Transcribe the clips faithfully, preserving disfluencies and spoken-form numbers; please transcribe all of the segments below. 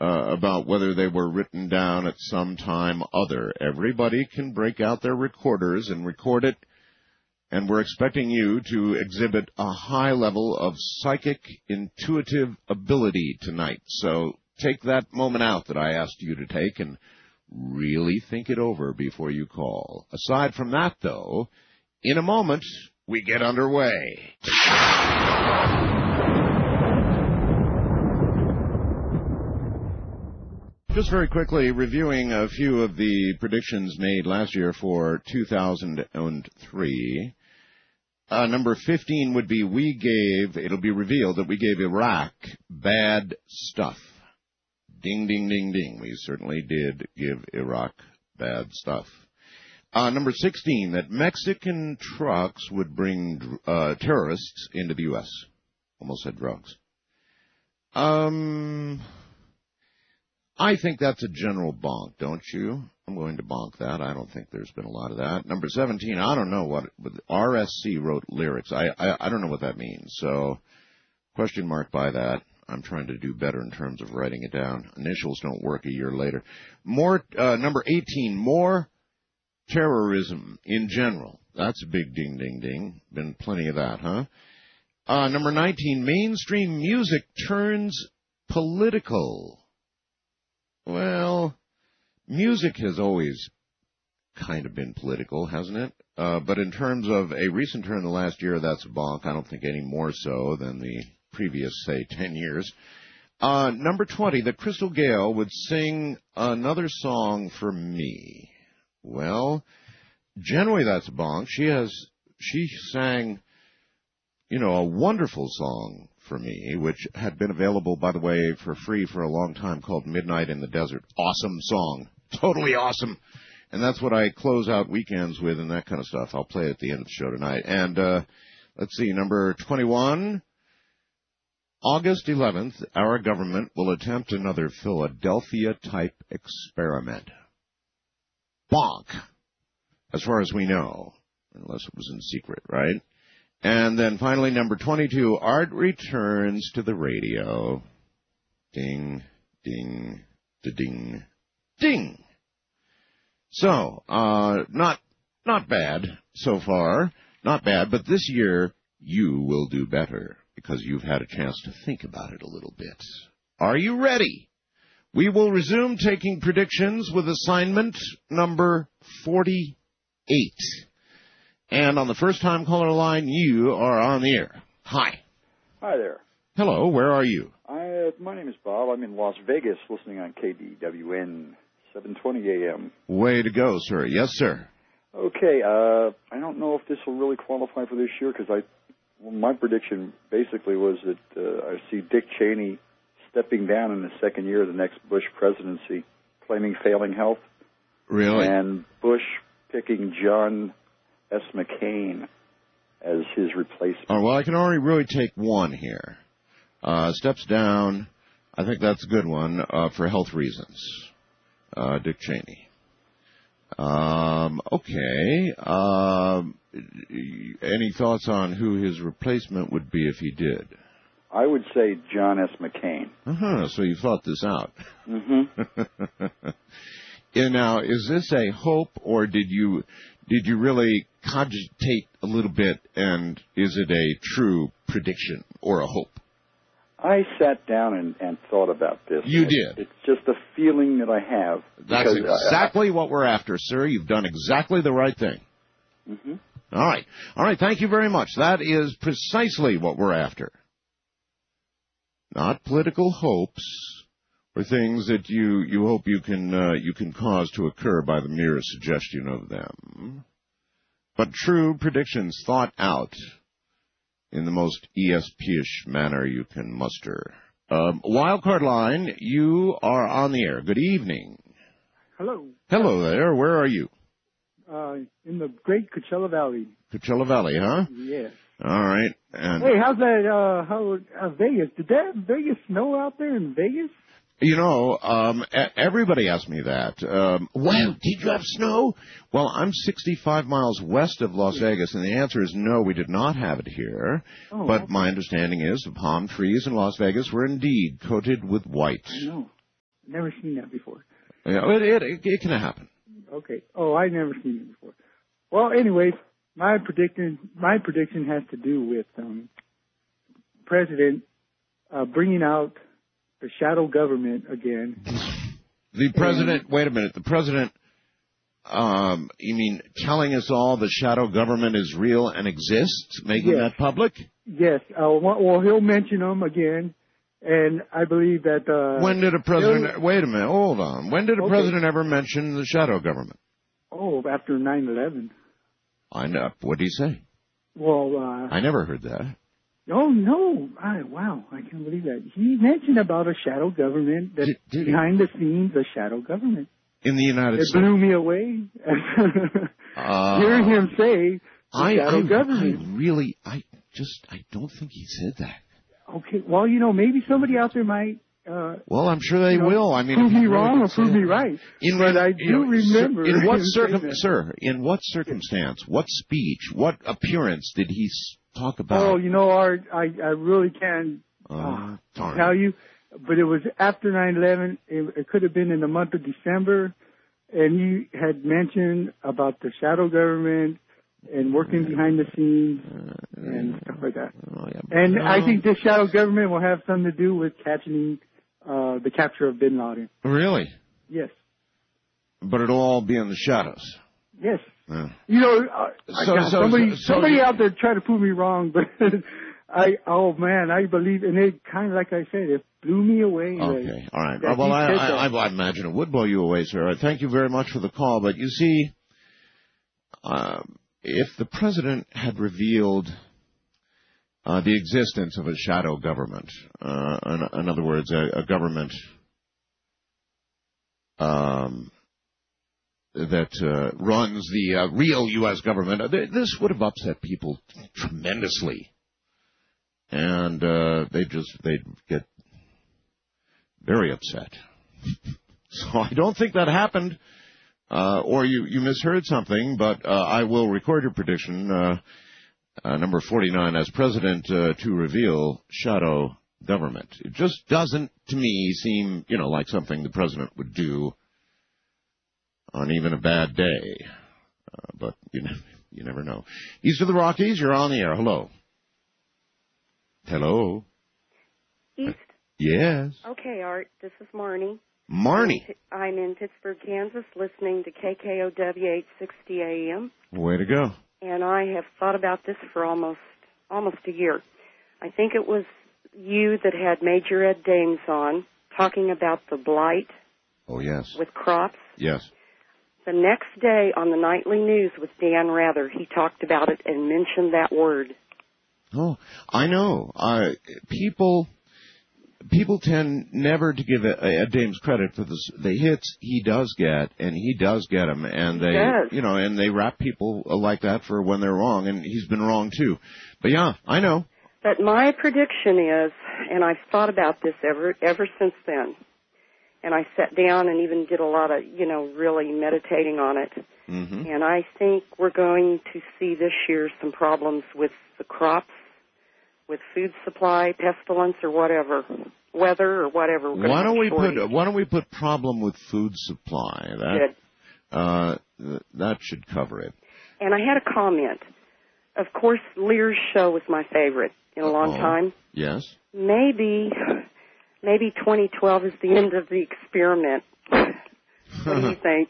uh, about whether they were written down at some time other. Everybody can break out their recorders and record it, and we're expecting you to exhibit a high level of psychic, intuitive ability tonight. So take that moment out that I asked you to take and really think it over before you call. Aside from that, though, in a moment, we get underway. Just very quickly, reviewing a few of the predictions made last year for two thousand three. Uh, number fifteen would be we gave, it'll be revealed that we gave Iraq bad stuff. Ding, ding, ding, ding. We certainly did give Iraq bad stuff. Uh, number sixteen, that Mexican trucks would bring uh, terrorists into the U S Almost said drugs. Um... I think that's a general bonk, don't you? I'm going to bonk that. I don't think there's been a lot of that. Number seventeen, I don't know what, but R S C wrote lyrics. I, I, I don't know what that means. So, question mark by that. I'm trying to do better in terms of writing it down. Initials don't work a year later. More, uh, number eighteen, more terrorism in general. That's a big ding, ding, ding. Been plenty of that, huh? Uh, number nineteen, mainstream music turns political. Well, music has always kind of been political, hasn't it? Uh, but in terms of a recent turn in the last year, that's a bonk. I don't think any more so than the previous, say, ten years. Uh, number twenty, that Crystal Gayle would sing another song for me. Well, generally that's a bonk. She has, she sang, you know, a wonderful song for me, which had been available, by the way, for free for a long time, called Midnight in the Desert. Awesome song. Totally awesome. And that's what I close out weekends with and that kind of stuff. I'll play it at the end of the show tonight. And uh, let's see, number twenty-one, August eleventh, our government will attempt another Philadelphia-type experiment. Bonk, as far as we know, unless it was in secret, right? And then finally, number twenty-two, Art returns to the radio. Ding, ding, da-ding, ding. So, uh, not, not bad so far. Not bad, but this year you will do better because you've had a chance to think about it a little bit. Are you ready? We will resume taking predictions with assignment number forty-eight. And on the first-time caller line, you are on the air. Hi. Hi there. Hello. Where are you? I, uh, my name is Bob. I'm in Las Vegas, listening on K D W N, seven twenty A M. Way to go, sir. Yes, sir. Okay. Uh, I don't know if this will really qualify for this year because I, well, my prediction basically was that uh, I see Dick Cheney stepping down in the second year of the next Bush presidency, claiming failing health. Really? And Bush picking John S. McCain as his replacement. Oh, well, I can only really take one here. Uh, steps down. I think that's a good one uh, for health reasons. Uh, Dick Cheney. Um, okay. Um, any thoughts on who his replacement would be if he did? I would say John S. McCain. Uh-huh, so you thought this out. Mm-hmm. And now, is this a hope, or did you did you really cogitate a little bit, and is it a true prediction or a hope? I sat down and, and thought about this. You it, did. It's just a feeling that I have. That's exactly I, I, what we're after, sir. You've done exactly the right thing. Mm-hmm. All right. All right, thank you very much. That is precisely what we're after. Not political hopes or things that you, you hope you can uh, you can cause to occur by the mere suggestion of them, but true predictions thought out in the most E S P-ish manner you can muster. Um, Wildcard line, you are on the air. Good evening. Hello. Hello there. Where are you? Uh, in the great Coachella Valley. Coachella Valley, huh? Yes. All right. And hey, how's that, uh, how, how's Vegas? Did that Vegas snow out there in Vegas? You know, um, everybody asked me that. Um, wow, did you have snow? Well, I'm sixty-five miles west of Las Vegas, and the answer is no, we did not have it here. Oh, but okay. My understanding is the palm trees in Las Vegas were indeed coated with white. I know. Never seen that before. Yeah, it, it, it, it can happen. Okay. Oh, I never seen it before. Well, anyways, my prediction, my prediction has to do with um, President uh, bringing out the shadow government again. The president, wait a minute, the president, um, you mean telling us all the shadow government is real and exists, making yes. that public? Yes. Uh, well, he'll mention them again, and I believe that... Uh, when did a president... Wait a minute, hold on. When did a okay. president ever mention the shadow government? Oh, after nine eleven. I know. What did he say? Well, uh... I never heard that. Oh, no. I, wow, I can't believe that. He mentioned about a shadow government, that did, did behind the scenes, a shadow government. In the United it States? It blew me away. uh, Hearing him say the I, shadow I, government. I really, I just, I don't think he said that. Okay, well, you know, maybe somebody out there might... Uh, well, I'm sure they you know, will. I mean, prove me really wrong or prove me right. In, but I do you know, remember... In what circum- sir, in what circumstance, what speech, what appearance did he talk about? Oh, you know, Art, I, I really can't uh, uh, tell you, but it was after nine eleven. It, it could have been in the month of December, and he had mentioned about the shadow government and working behind the scenes and stuff like that. Oh, yeah. And no. I think this shadow government will have something to do with catching uh, the capture of Bin Laden. Really? Yes. But it'll all be in the shadows. Yes. Yeah. You know, uh, so, got so, somebody, so, so somebody you, out there tried to prove me wrong, but I, oh man, I believe, and it kind of, like I said, it blew me away. Okay, that, all right. That well, I, I, I, I imagine it would blow you away, sir. Thank you very much for the call. But you see, um, if the president had revealed uh, the existence of a shadow government, uh, in, in other words, a, a government um, that uh, runs the uh, real U S government, this would have upset people tremendously. And uh, they just, they'd get very upset. So I don't think that happened, uh, or you, you misheard something, but uh, I will record your prediction, uh, uh, number forty-nine, as president uh, to reveal shadow government. It just doesn't, to me, seem, you know, like something the president would do on even a bad day. Uh, but you, you never know. East of the Rockies, you're on the air. Hello. Hello. East? Yes. Okay, Art. This is Marnie. Marnie. I'm in Pittsburgh, Kansas, listening to K K O W eight sixty A M. Way to go. And I have thought about this for almost almost a year. I think it was you that had Major Ed Dames on talking about the blight. Oh, yes. With crops. Yes. The next day on the nightly news with Dan Rather, he talked about it and mentioned that word. Oh, I know. Uh, people people tend never to give Ed Dames credit for the, the hits he does get, and he does get them, and they, yes. you know, and they rap people like that for when they're wrong, and he's been wrong too. But yeah, I know. But my prediction is, and I've thought about this ever ever since then, and I sat down and even did a lot of, you know, really meditating on it. Mm-hmm. And I think we're going to see this year some problems with the crops, with food supply, pestilence, or whatever, weather or whatever. We're why don't we shortage. put Why don't we put problem with food supply? That Good. Uh, th- that should cover it. And I had a comment. Of course, Lear's show was my favorite in a Uh-oh. long time. Yes. Maybe, maybe twenty twelve is the end of the experiment. What do you think?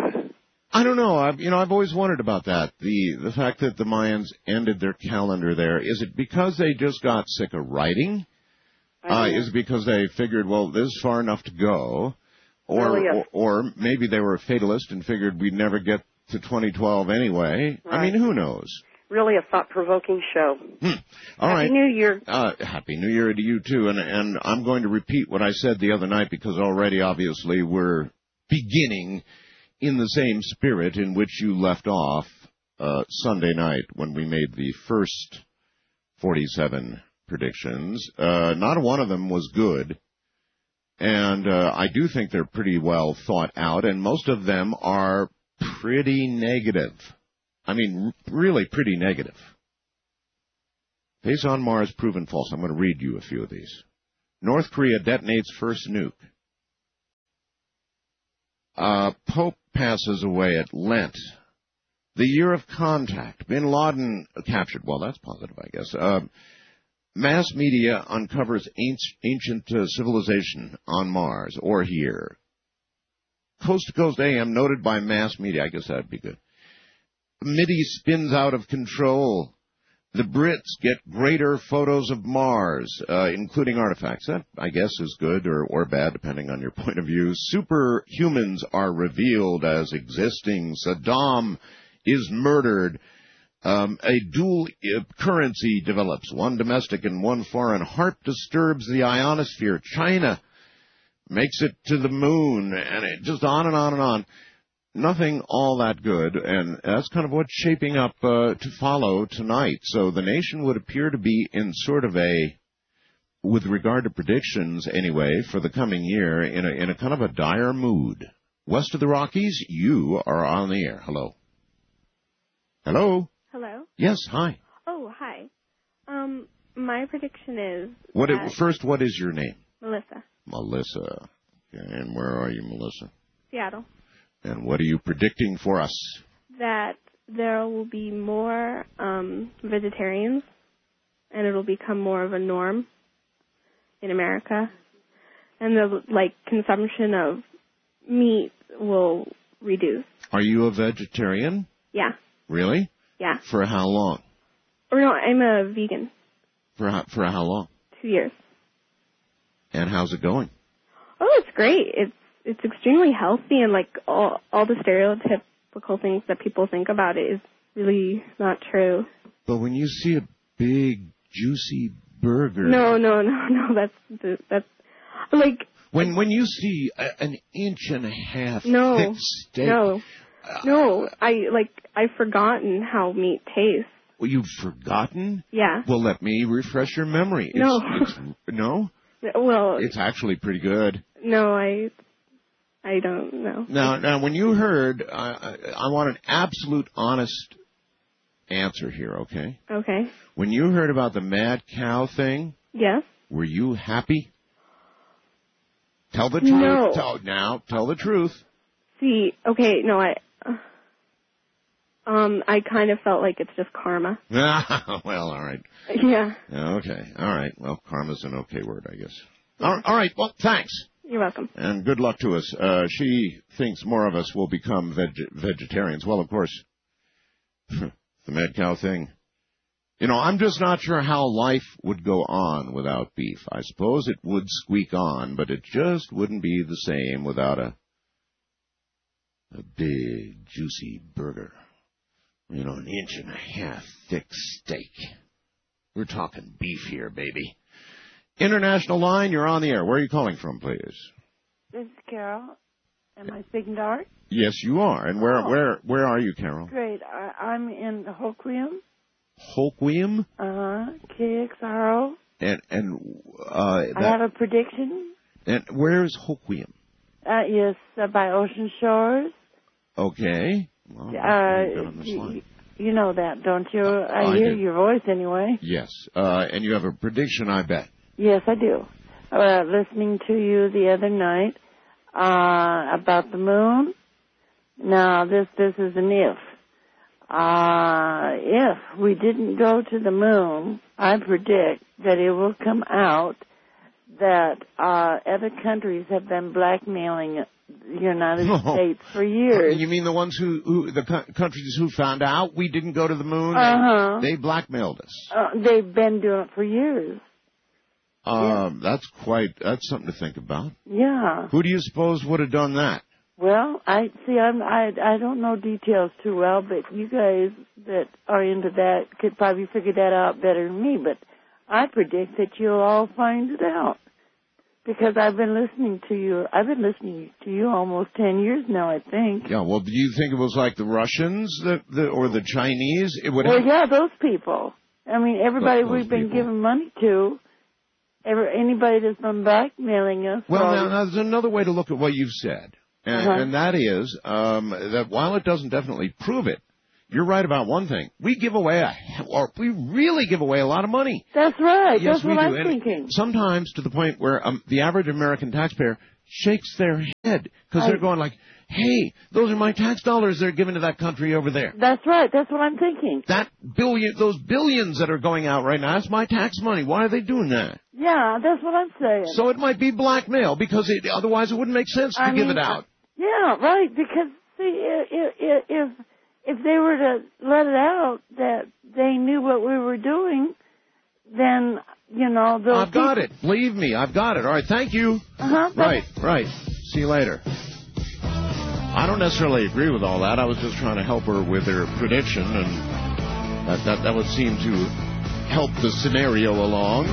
I don't know. I've, you know, I've always wondered about that. The the fact that the Mayans ended their calendar there. Is it because they just got sick of writing? Uh, is it because they figured, well, this is far enough to go? Or, really or, or maybe they were a fatalist and figured we'd never get to twenty twelve anyway. Right. I mean, who knows? Really a thought-provoking show. Hmm. All Happy right. New Year. Uh, Happy New Year to you, too. And, and I'm going to repeat what I said the other night because already, obviously, we're beginning in the same spirit in which you left off uh, Sunday night when we made the first forty-seven predictions. Uh, not one of them was good. And uh, I do think they're pretty well thought out, and most of them are pretty negative. I mean, really pretty negative. Face on Mars proven false. I'm going to read you a few of these. North Korea detonates first nuke. Uh, Pope passes away at Lent. The year of contact. Bin Laden captured. Well, that's positive, I guess. Uh, mass media uncovers ancient uh, civilization on Mars or here. Coast to Coast A M noted by mass media. I guess that'd be good. MIDI spins out of control. The Brits get greater photos of Mars, uh, including artifacts. That, I guess, is good or, or bad, depending on your point of view. Superhumans are revealed as existing. Saddam is murdered. Um, a dual currency develops, one domestic and one foreign. HAARP disturbs the ionosphere. China makes it to the moon, and it just on and on and on. Nothing all that good, and that's kind of what's shaping up uh, to follow tonight. So the nation would appear to be in sort of a, with regard to predictions anyway, for the coming year, in a, in a kind of a dire mood. West of the Rockies, you are on the air. Hello. Hello? Hello? Yes, hi. Oh, hi. Um, my prediction is... What? It, first, what is your name? Melissa. Melissa. Okay, and where are you, Melissa? Seattle. And what are you predicting for us? That there will be more um, vegetarians, and it'll become more of a norm in America. And the, like, consumption of meat will reduce. Are you a vegetarian? Yeah. Really? Yeah. For how long? Or no, I'm a vegan. For how, for how long? Two years. And how's it going? Oh, it's great. It's it's extremely healthy, and like all all the stereotypical things that people think about it is really not true. But when you see a big juicy burger, no, no, no, no, that's that's like when when you see a, an inch and a half no, thick steak. No, no, I like I've forgotten how meat tastes. Well, you've forgotten? Yeah. Well, let me refresh your memory. It's, no. It's, no. Well, it's actually pretty good. No, I, I don't know. Now, now, when you heard, uh, I, I want an absolute, honest answer here. Okay. Okay. When you heard about the mad cow thing, yes. Were you happy? Tell the truth. No. Tell, now, tell the truth. See, okay, no, I, uh, um, I kind of felt like it's just karma. Well, all right. Yeah. Okay, all right. Well, karma's an okay word, I guess. All, all right, well, thanks. You're welcome. And good luck to us. Uh, she thinks more of us will become veg- vegetarians. Well, of course, the mad cow thing. You know, I'm just not sure how life would go on without beef. I suppose it would squeak on, but it just wouldn't be the same without a a big, juicy burger. You know, an inch and a half thick steak. We're talking beef here, baby. International line, you're on the air. Where are you calling from, please? This is Carol. Am I speaking to Art? Yes, you are. And where oh. where where are you, Carol? Great. I, I'm in Hoquiam. Hoquiam? Uh-huh. K X R O. And, and, uh... I have a prediction. And where is Hoquiam? Uh, yes, uh, by Ocean Shores. Okay. Well, uh, you, you know that, don't you? Uh, I, I hear do. Your voice anyway. Yes. Uh, and you have a prediction, I bet. Yes, I do. Uh, listening to you the other night uh, about the moon. Now, this this is an if. Uh, if we didn't go to the moon, I predict that it will come out that uh, other countries have been blackmailing the United oh. States for years. You mean the ones who, who the co- countries who found out we didn't go to the moon? Uh-huh. They blackmailed us. Uh, they've been doing it for years. Um, yeah. That's quite, that's something to think about. Yeah. Who do you suppose would have done that? Well, I see. I'm, I I don't know details too well, but you guys that are into that could probably figure that out better than me. But I predict that you'll all find it out because I've been listening to you. I've been listening to you almost ten years now, I think. Yeah. Well, do you think it was like the Russians that, the, or the Chinese? It would. Well, have... yeah, those people. I mean, everybody those we've been people. giving money to. Ever, anybody that's been blackmailing us. Well, now, now there's another way to look at what you've said. And, uh-huh. and that is um, that while it doesn't definitely prove it, you're right about one thing. We give away, a, or we really give away a lot of money. That's right. Yes, That's we what do. I'm and thinking. Sometimes to the point where um, the average American taxpayer shakes their head because they're going like, hey, those are my tax dollars they're giving to that country over there. That's right. That's what I'm thinking. That billion, those billions that are going out right now, that's my tax money. Why are they doing that? Yeah, that's what I'm saying. So it might be blackmail because it, otherwise it wouldn't make sense to I give mean, it out. Yeah, right. Because see, if if if they were to let it out that they knew what we were doing, then you know they'll. I've got it. Believe me, I've got it. All right, thank you. Uh huh. Right, right. See you later. I don't necessarily agree with all that. I was just trying to help her with her prediction, and that that, that would seem to help the scenario along.